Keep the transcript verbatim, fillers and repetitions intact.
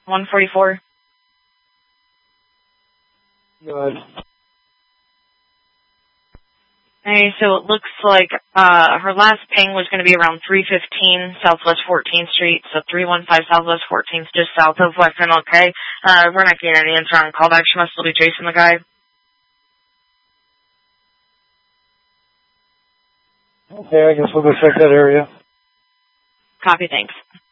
one forty-four. Good. Hey, so it looks like uh, her last ping was going to be around three fifteen Southwest fourteenth Street, so three one five Southwest fourteenth, just south of West M L K. Uh, we're not getting any answer on callback. She must still be chasing the guy. Okay, I guess we'll go check that area. Copy, thanks.